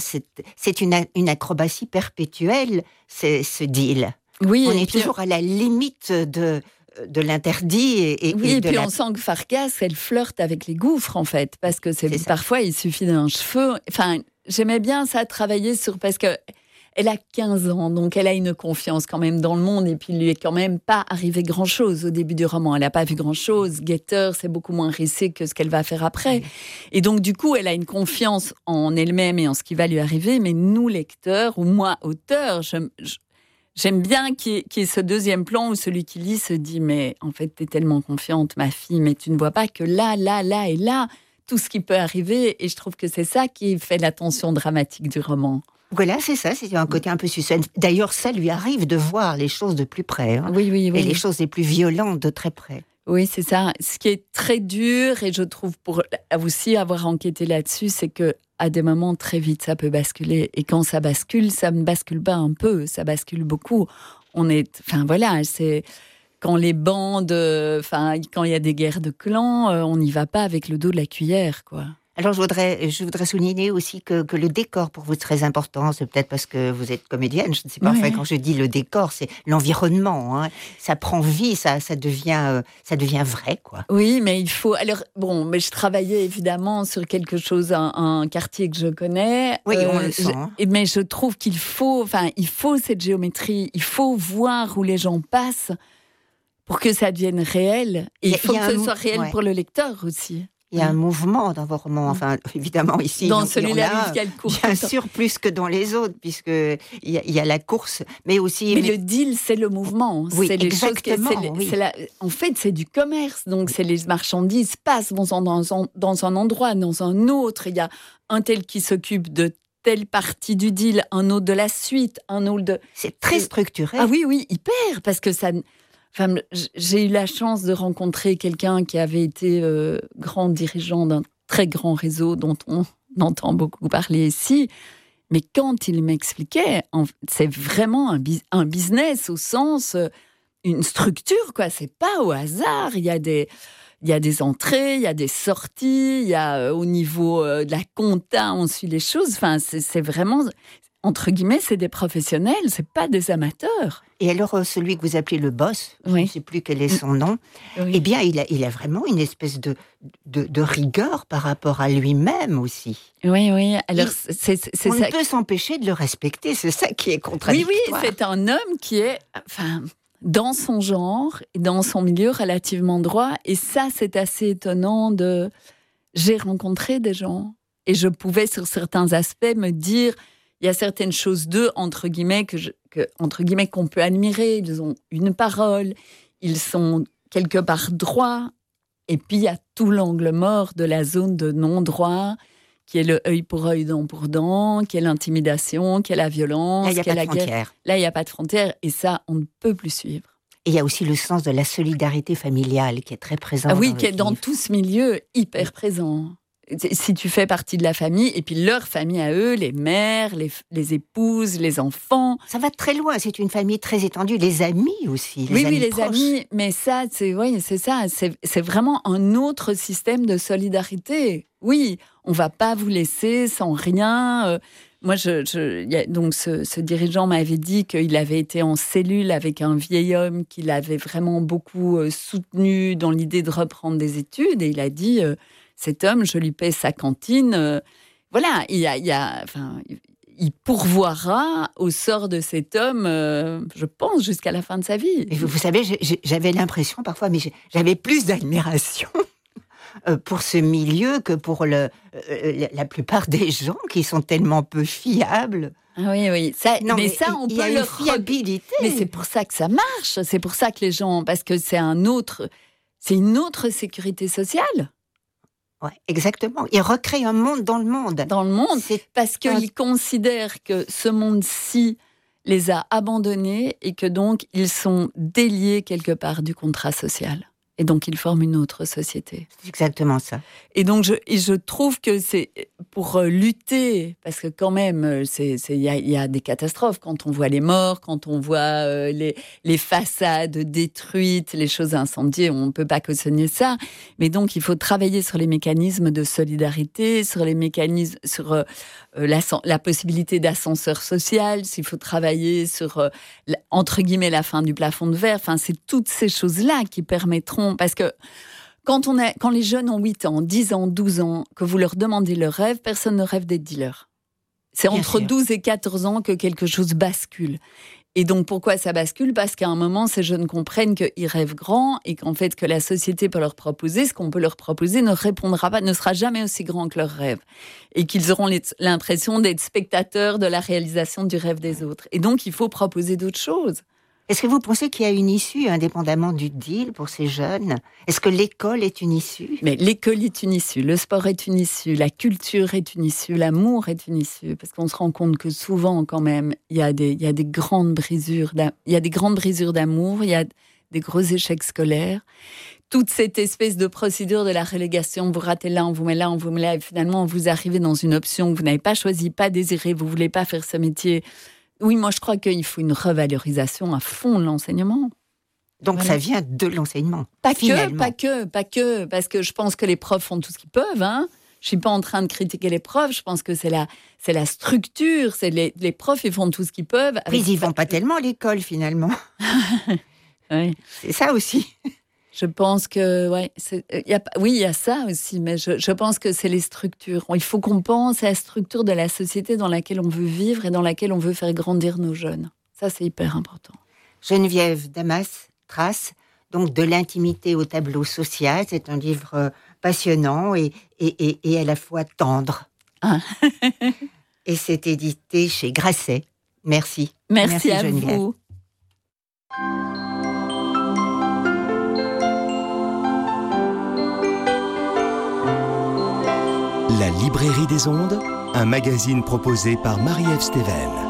C'est une acrobatie perpétuelle, ce deal. Oui, on est toujours à la limite de l'interdit. Et puis on sent que Farkas, elle flirte avec les gouffres, en fait, parce que parfois, il suffit d'un cheveu. Enfin, j'aimais bien ça, travailler sur... Parce que elle a 15 ans, donc elle a une confiance quand même dans le monde, et puis il lui est quand même pas arrivé grand-chose au début du roman. Elle n'a pas vu grand-chose. Getter, c'est beaucoup moins risqué que ce qu'elle va faire après. Et donc, du coup, elle a une confiance en elle-même et en ce qui va lui arriver, mais nous, lecteurs, ou moi, auteur, j'aime bien qu'il y ait ce deuxième plan où celui qui lit se dit « Mais en fait, t'es tellement confiante, ma fille, mais tu ne vois pas que là et là, tout ce qui peut arriver. » Et je trouve que c'est ça qui fait la tension dramatique du roman. Voilà, c'est ça, c'est un côté un peu suspense. D'ailleurs, ça lui arrive de voir les choses de plus près. Hein, oui. Et les choses les plus violentes de très près. Oui, c'est ça. Ce qui est très dur, et je trouve pour aussi avoir enquêté là-dessus, c'est que à des moments très vite, ça peut basculer. Et quand ça bascule, ça ne bascule pas un peu, ça bascule beaucoup. C'est quand les bandes, quand il y a des guerres de clans, on n'y va pas avec le dos de la cuillère, quoi. Alors, je voudrais souligner aussi que le décor, pour vous, est très important. C'est peut-être parce que vous êtes comédienne, je ne sais pas. Enfin, quand je dis le décor, c'est l'environnement. Hein. Ça prend vie, ça devient vrai, quoi. Oui, mais il faut... Alors, mais je travaillais évidemment sur quelque chose, un quartier que je connais. Oui, on le sent. Mais je trouve qu'il faut cette géométrie. Il faut voir où les gens passent pour que ça devienne réel. Et il faut que ce soit réel pour le lecteur aussi. Il y a un mouvement dans vos romans, enfin, évidemment, ici. Dans celui-là, il y a le cours. Bien sûr, plus que dans les autres, puisqu'il y a la course, mais aussi... Mais le deal, c'est le mouvement. Oui, c'est les exactement. En fait, c'est du commerce. Donc, c'est les marchandises passent dans un endroit, dans un autre. Il y a un tel qui s'occupe de telle partie du deal, un autre de la suite, un autre de... C'est très structuré. Ah oui, hyper, parce que ça... Enfin, j'ai eu la chance de rencontrer quelqu'un qui avait été grand dirigeant d'un très grand réseau dont on entend beaucoup parler ici. Mais quand il m'expliquait, c'est vraiment un business au sens, une structure, quoi. C'est pas au hasard. Il y a des entrées, il y a des sorties, il y a au niveau de la compta, on suit les choses. Enfin, c'est vraiment... Entre guillemets, c'est des professionnels, c'est pas des amateurs. Et alors, celui que vous appelez le boss, je ne sais plus quel est son nom, eh bien, il a vraiment une espèce de rigueur par rapport à lui-même aussi. Oui. Alors, on ne peut s'empêcher de le respecter, c'est ça qui est contradictoire. Oui, c'est un homme qui est, dans son genre et dans son milieu relativement droit. Et ça, c'est assez étonnant J'ai rencontré des gens et je pouvais, sur certains aspects, me dire... Il y a certaines choses d'eux, entre guillemets, qu'on peut admirer. Ils ont une parole, ils sont quelque part droits. Et puis, il y a tout l'angle mort de la zone de non-droit, qui est le œil pour œil, dent pour dent, qui est l'intimidation, qui est la violence, là, qui est la guerre. Là, il n'y a pas de frontière. Et ça, on ne peut plus suivre. Et il y a aussi le sens de la solidarité familiale qui est très présent. Ah oui, qui est dans tout ce milieu, hyper présent. Si tu fais partie de la famille, et puis leur famille à eux, les mères, les épouses, les enfants. Ça va très loin, c'est une famille très étendue, les amis aussi. Les amis, mais ça, c'est ça, c'est vraiment un autre système de solidarité. Oui, on va pas vous laisser sans rien. Moi, donc ce dirigeant m'avait dit qu'il avait été en cellule avec un vieil homme qui l'avait vraiment beaucoup soutenu dans l'idée de reprendre des études, et il a dit... Cet homme, je lui paie sa cantine. Voilà, il pourvoira au sort de cet homme, je pense, jusqu'à la fin de sa vie. Et vous savez, j'avais l'impression parfois, mais j'avais plus d'admiration pour ce milieu que pour la plupart des gens qui sont tellement peu fiables. Ah oui. Ça, on peut leur fiabilité. Mais c'est pour ça que ça marche. C'est pour ça que les gens, parce que c'est une autre sécurité sociale. Ouais, exactement. Il recrée un monde dans le monde. Dans le monde, parce qu'il considère que ce monde-ci les a abandonnés et que donc ils sont déliés quelque part du contrat social. Et donc, ils forment une autre société. C'est exactement ça. Et donc, je trouve que c'est pour lutter, parce que quand même, il y a des catastrophes quand on voit les morts, quand on voit les façades détruites, les choses incendiées, on ne peut pas cautionner ça. Mais donc, il faut travailler sur les mécanismes de solidarité, sur les mécanismes, sur la possibilité d'ascenseur social, s'il faut travailler sur, entre guillemets, la fin du plafond de verre. Enfin, c'est toutes ces choses-là qui permettront. Parce que quand les jeunes ont 8 ans, 10 ans, 12 ans, que vous leur demandez leur rêve, personne ne rêve d'être dealer. C'est entre 12 et 14 ans que quelque chose bascule. Et donc, pourquoi ça bascule ? Parce qu'à un moment, ces jeunes comprennent qu'ils rêvent grand et qu'en fait, que la société peut leur proposer, ce qu'on peut leur proposer ne sera jamais aussi grand que leur rêve. Et qu'ils auront l'impression d'être spectateurs de la réalisation du rêve des autres. Et donc, il faut proposer d'autres choses. Est-ce que vous pensez qu'il y a une issue, indépendamment du deal, pour ces jeunes ? Est-ce que l'école est une issue ? Mais l'école est une issue, le sport est une issue, la culture est une issue, l'amour est une issue. Parce qu'on se rend compte que souvent, quand même, il y a des grandes brisures d'amour, il y a des gros échecs scolaires. Toute cette espèce de procédure de la relégation, vous ratez là, on vous met là, on vous met là, et finalement, vous arrivez dans une option que vous n'avez pas choisie, pas désirée, vous ne voulez pas faire ce métier. Oui, moi je crois qu'il faut une revalorisation à fond de l'enseignement. Donc voilà. Ça vient de l'enseignement. Pas que, parce que je pense que les profs font tout ce qu'ils peuvent. Hein. Je suis pas en train de critiquer les profs. Je pense que c'est la structure. C'est les profs, ils font tout ce qu'ils peuvent. Puis ils vont pas tellement à l'école finalement. Oui. C'est ça aussi. Je pense que, il y a ça aussi, mais je pense que c'est les structures. Il faut qu'on pense à la structure de la société dans laquelle on veut vivre et dans laquelle on veut faire grandir nos jeunes. Ça, c'est hyper important. Geneviève Damas-Trace, donc De l'intimité au tableau social, c'est un livre passionnant et à la fois tendre. Ah. Et c'est édité chez Grasset. Merci. Merci à Geneviève. Vous. La Librairie des Ondes, un magazine proposé par Marie-Ève Stéven.